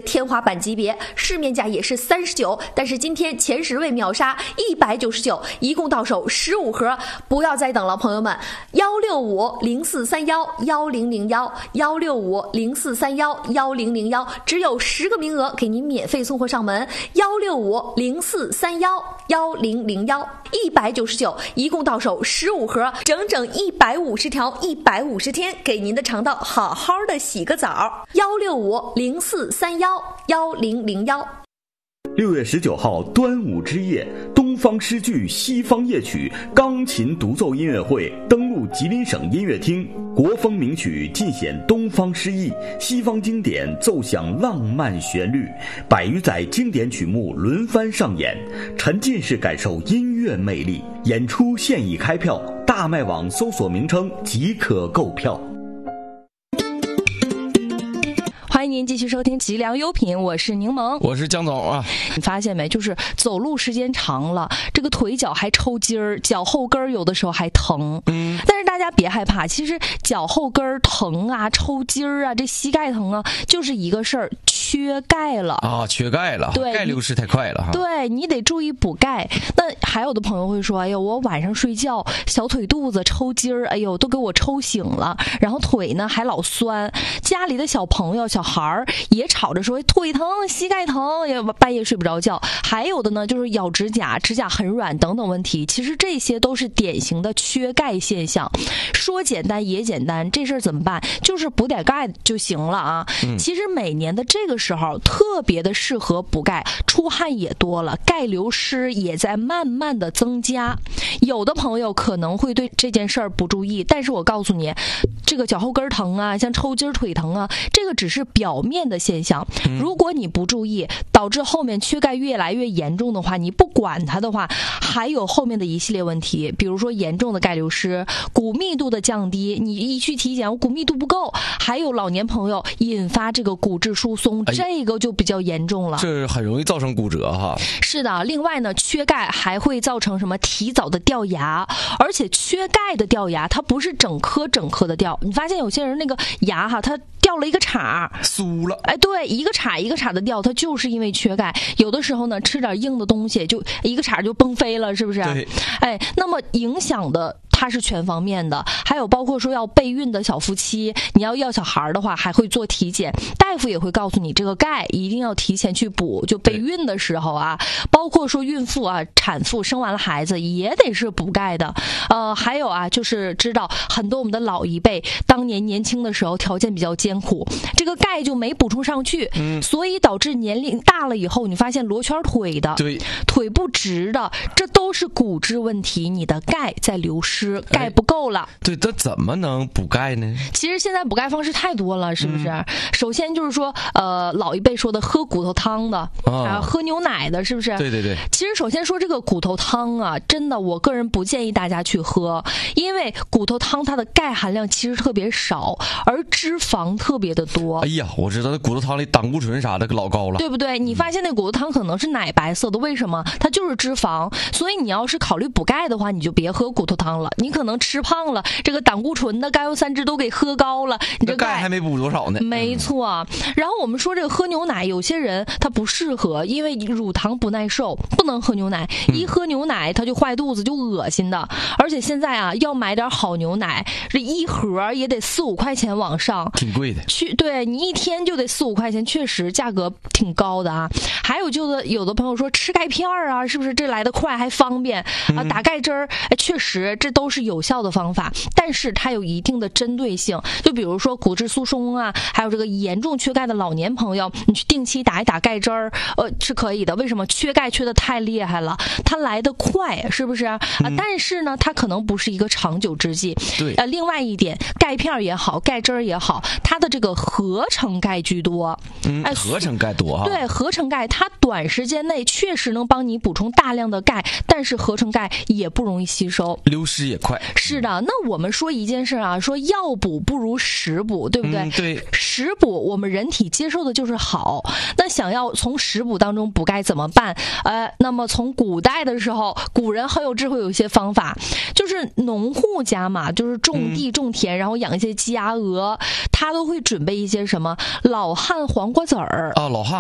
天花板级别，市面价也是39，但是今天前10位秒杀199，一共到手15盒，不要再等了，朋友们！16504311001，16504311001，只有10个名额给您免费送货上门，16504311001，199，一共到手15盒，整整150条，150天，给您的肠道好好的洗个澡，16504311001。 6月19号端午之夜，东方诗句西方夜曲钢琴独奏音乐会登陆吉林省音乐厅，国风名曲尽显东方诗意，西方经典奏响浪漫旋律，100余载经典曲目轮番上演，沉浸式感受音乐魅力。演出现已开票，大麦网搜索名称即可购票。 欢迎您继续收听极良优品，我是柠檬， 我是江总啊。 你发现没，就是走路时间长了，这个腿脚还抽筋儿，脚后跟有的时候还疼。但是大家别害怕，其实脚后跟疼啊、抽筋儿啊、这膝盖疼啊，就是一个事儿，缺钙了啊，缺钙了， 对， 钙流失太快了哈。 对，你得注意补钙。那还有的朋友会说，哎呦，我晚上睡觉小腿肚子抽筋儿，哎呦，都给我抽醒了，然后腿呢还老酸。家里的小朋友、小孩儿也吵着说腿疼、膝盖疼，也半夜睡不着觉。还有的呢，就是咬指甲，指甲很软等等问题。其实这些都是典型的缺钙现象。说简单也简单，这事儿怎么办？就是补点钙就行了啊。其实每年的这个时候特别的适合补钙，出汗也多了，钙流失也在慢慢的增加。有的朋友可能会对这件事儿不注意，但是我告诉你，这个脚后跟疼啊，像抽筋腿疼啊，这个只是表面的现象。如果你不注意，导致后面缺钙越来越严重的话，你不管它的话，还有后面的一系列问题，比如说严重的钙流失、骨密度的降低，你一去体检我骨密度不够，还有老年朋友引发这个骨质疏松，这个就比较严重了， 这很容易造成骨折哈。 是的，另外呢，缺钙还会造成什么提早的掉牙，而且缺钙的掉牙，它不是整颗的掉，你发现有些人那个牙哈，它掉了一个茬， 酥了， 哎，对，一个茬一个茬的掉，它就是因为缺钙。有的时候呢，吃点硬的东西，就一个茬就崩飞了，是不是？ 对， 哎，那么影响的它是全方面的，还有包括说要备孕的小夫妻，你要小孩的话，还会做体检，大夫也会告诉你这个钙一定要提前去补，就备孕的时候啊，包括说孕妇啊、产妇生完了孩子也得是补钙的。还有啊，就是知道很多我们的老一辈当年年轻的时候条件比较艰苦，这个钙就没补充上去，所以导致年龄大了以后，你发现罗圈腿的， 对， 腿不直的，这都是骨质问题，你的钙在流失，钙不够了。 对，这怎么能补钙呢？ 其实现在补钙方式太多了，是不是？首先就是说，老一辈说的喝骨头汤的，喝牛奶的，是不是？ 对对对。 其实首先说这个骨头汤啊，真的我个人不建议大家去喝，因为骨头汤它的钙含量其实特别少，而脂肪特别的多。 哎呀，我知道那骨头汤里胆固醇啥的老高了， 对不对？你发现那骨头汤可能是奶白色的，为什么？它就是脂肪。所以你要是考虑补钙的话，你就别喝骨头汤了。你可能吃胖了，这个胆固醇的、甘油三酯都给喝高了，你这钙还没补多少呢。 没错。然后我们说这个喝牛奶，有些人他不适合，因为乳糖不耐受，不能喝牛奶。一喝牛奶他就坏肚子，就恶心的。而且现在啊，要买点好牛奶，这一盒也得4-5块钱往上， 挺贵的。 对，你一天就得4-5块钱，确实价格挺高的啊。还有就是有的朋友说吃钙片啊，是不是这来得快还方便啊？打钙针儿，确实这都是有效的方法，但是它有一定的针对性。就比如说骨质疏松啊，还有这个严重缺钙的老年朋友，你去定期打一打钙针儿，是可以的。为什么？缺钙缺的太厉害了，它来得快，是不是啊？但是呢，它可能不是一个长久之计。 对。 另外一点，钙片也好，钙针儿也好，它的这个合成钙居多。 合成钙多哈。 对，合成钙它短时间内确实能帮你补充大量的钙，但是合成钙也不容易吸收， 流失也快。 是的，那我们说一件事啊，说药补不如食补，对不对？ 对， 食补我们人体接受的就是好。那想要从食补当中补钙怎么办？那么从古代的时候，古人很有智慧，有一些方法，就是农户家嘛，就是种地种田，然后养一些鸡鸭鹅，他都会准备一些什么老汉黄瓜籽儿啊，老汉